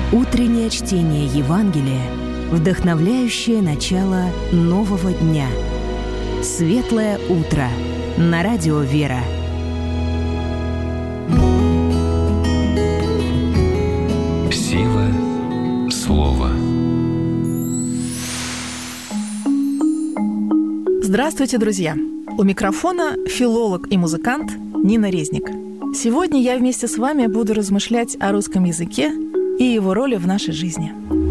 Утреннее чтение Евангелия, вдохновляющее начало нового дня. Светлое утро на радио «Вера». Сила слова. Здравствуйте, друзья! У микрофона филолог и музыкант Нина Резник. Сегодня я вместе с вами буду размышлять о русском языке и его роли в нашей жизни.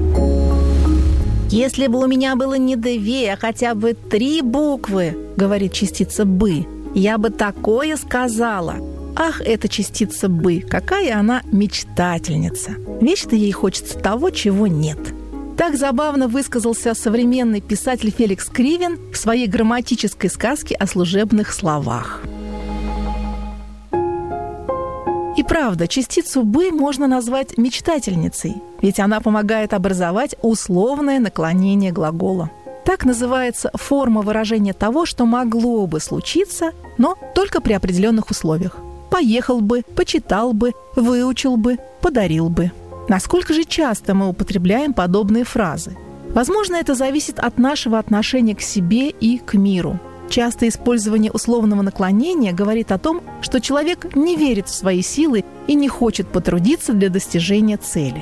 «Если бы у меня было не 2, а хотя бы 3 буквы, — говорит частица «бы», — я бы такое сказала. Ах, эта частица «бы», какая она мечтательница! Вечно ей хочется того, чего нет». Так забавно высказался современный писатель Феликс Кривин в своей грамматической сказке о служебных словах. И правда, частицу «бы» можно назвать мечтательницей, ведь она помогает образовать условное наклонение глагола. Так называется форма выражения того, что могло бы случиться, но только при определенных условиях. Поехал бы, почитал бы, выучил бы, подарил бы. Насколько же часто мы употребляем подобные фразы? Возможно, это зависит от нашего отношения к себе и к миру. Частое использование условного наклонения говорит о том, что человек не верит в свои силы и не хочет потрудиться для достижения цели.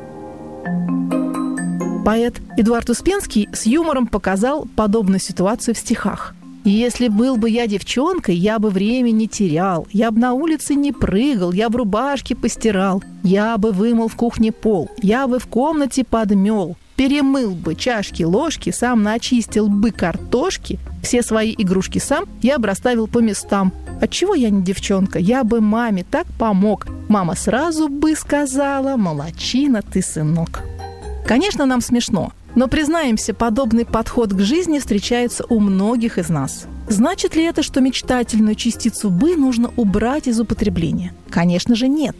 Поэт Эдуард Успенский с юмором показал подобную ситуацию в стихах. «Если был бы я девчонкой, я бы время не терял, я бы на улице не прыгал, я бы рубашки постирал, я бы вымыл в кухне пол, я бы в комнате подмел, перемыл бы чашки, ложки, сам начистил бы картошки, все свои игрушки сам я бы расставил по местам. Отчего я не девчонка? Я бы маме так помог. Мама сразу бы сказала: молодчина ты, сынок». Конечно, нам смешно, но, признаемся, подобный подход к жизни встречается у многих из нас. Значит ли это, что мечтательную частицу «бы» нужно убрать из употребления? Конечно же, нет.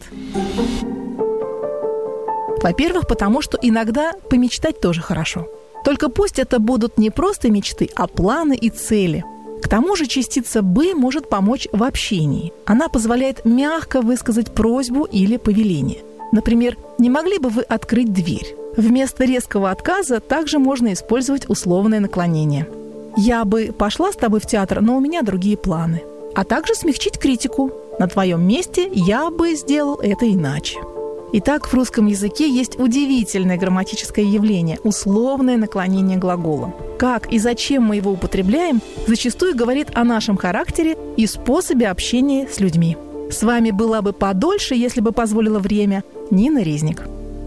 Во-первых, потому что иногда помечтать тоже хорошо. Только пусть это будут не просто мечты, а планы и цели. К тому же частица «бы» может помочь в общении. Она позволяет мягко высказать просьбу или повеление. Например, «не могли бы вы открыть дверь?» Вместо резкого отказа также можно использовать условное наклонение. «Я бы пошла с тобой в театр, но у меня другие планы». А также смягчить критику. «На твоем месте я бы сделал это иначе». Итак, в русском языке есть удивительное грамматическое явление – условное наклонение глагола. Как и зачем мы его употребляем, зачастую говорит о нашем характере и способе общения с людьми. С вами была бы подольше, если бы позволило время, Нина Резник.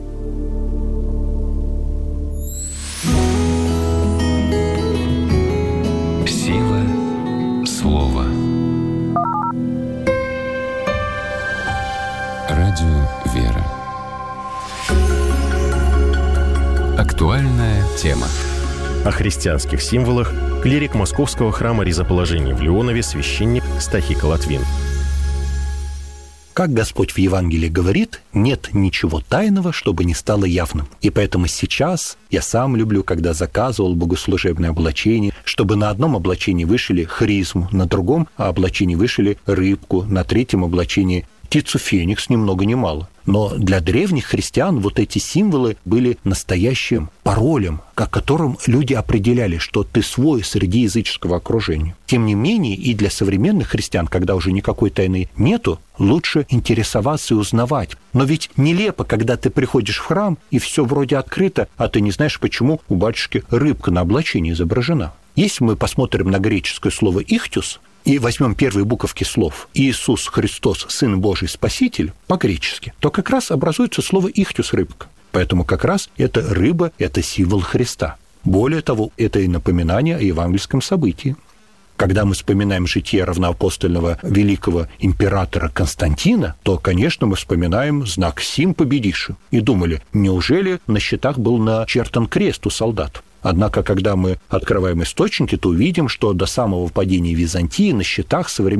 Сила слова. Радио «Вера». Актуальная тема. О христианских символах клирик Московского храма Ризоположения в Леонове священник Стахика Латвин. Как Господь в Евангелии говорит, нет ничего тайного, чтобы не стало явным. И поэтому сейчас я сам люблю, когда заказывал богослужебное облачение, чтобы на одном облачении вышили харизму, на другом облачении вышили рыбку, на третьем облачении птицу феникс, ни много ни мало. Но для древних христиан вот эти символы были настоящим паролем, которым люди определяли, что ты свой среди языческого окружения. Тем не менее, и для современных христиан, когда уже никакой тайны нету, лучше интересоваться и узнавать. Но ведь нелепо, когда ты приходишь в храм, и все вроде открыто, а ты не знаешь, почему у батюшки рыбка на облачении изображена. Если мы посмотрим на греческое слово «ихтюс», и возьмем первые буковки слов «Иисус Христос, Сын Божий, Спаситель» по-гречески, то как раз образуется слово «ихтюс» – рыбка. Поэтому как раз эта рыба – это символ Христа. Более того, это и напоминание о евангельском событии. Когда мы вспоминаем житие равноапостольного великого императора Константина, то, конечно, мы вспоминаем знак «Сим победиши» и думали, неужели на щитах был начертан крест у солдат? Однако, когда мы открываем источники, то увидим, что до самого падения Византии на щитах современных